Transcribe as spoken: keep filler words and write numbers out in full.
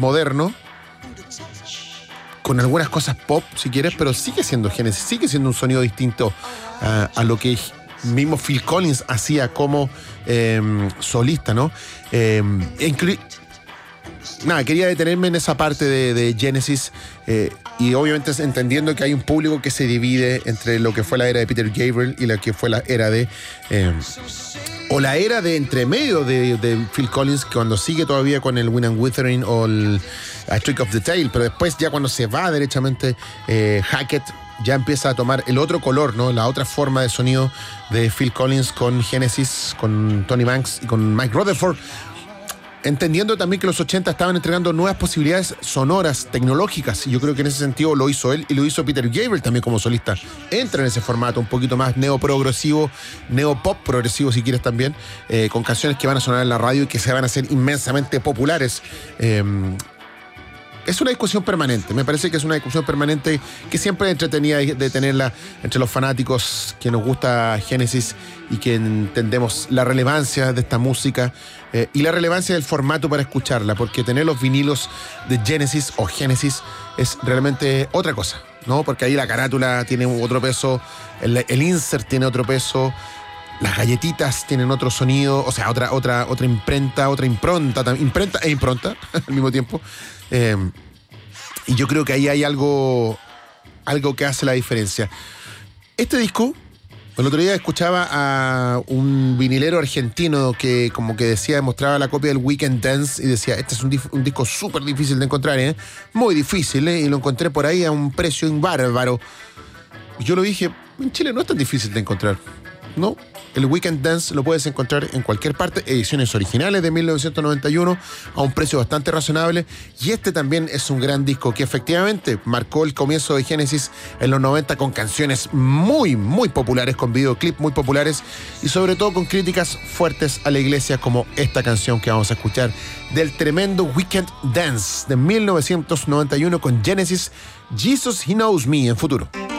moderno, con algunas cosas pop, si quieres, pero sigue siendo Genesis, sigue siendo un sonido distinto uh, a lo que mismo Phil Collins hacía como eh, solista, ¿no? Eh, inclu- Nada, quería detenerme en esa parte de, de Genesis eh, y obviamente entendiendo que hay un público que se divide entre lo que fue la era de Peter Gabriel y la que fue la era de... Eh, o la era de entre medio de, de Phil Collins, cuando sigue todavía con el Wind and Withering o el A Trick of the Tail, pero después ya cuando se va derechamente eh, Hackett, ya empieza a tomar el otro color, ¿no? La otra forma de sonido de Phil Collins con Genesis, con Tony Banks y con Mike Rutherford. Entendiendo también que los ochenta estaban entregando nuevas posibilidades sonoras, tecnológicas, y yo creo que en ese sentido lo hizo él y lo hizo Peter Gabriel también como solista. Entra en ese formato un poquito más neoprogresivo, neopop progresivo si quieres también, eh, con canciones que van a sonar en la radio y que se van a hacer inmensamente populares. Eh, Es una discusión permanente, me parece que es una discusión permanente que siempre es entretenida de tenerla entre los fanáticos que nos gusta Genesis y que entendemos la relevancia de esta música eh, y la relevancia del formato para escucharla, porque tener los vinilos de Genesis o Genesis es realmente otra cosa, ¿no? Porque ahí la carátula tiene otro peso, el, el insert tiene otro peso, las galletitas tienen otro sonido, o sea, otra, otra, otra imprenta, otra impronta, imprenta e impronta al mismo tiempo. Eh, y yo creo que ahí hay algo, algo que hace la diferencia. Este disco, el otro día escuchaba a un vinilero argentino que como que decía, mostraba la copia del Weekend Dance y decía, este es un, dif- un disco súper difícil de encontrar, ¿eh? Muy difícil, ¿eh? Y lo encontré por ahí a un precio bárbaro. Y yo lo dije, en Chile no es tan difícil de encontrar, ¿no? El Weekend Dance lo puedes encontrar en cualquier parte, ediciones originales de mil novecientos noventa y uno a un precio bastante razonable, y este también es un gran disco que efectivamente marcó el comienzo de Genesis en los noventa con canciones muy, muy populares, con videoclips muy populares y sobre todo con críticas fuertes a la iglesia, como esta canción que vamos a escuchar del tremendo Weekend Dance de mil novecientos noventa y uno con Genesis, Jesus He Knows Me, en Futuro.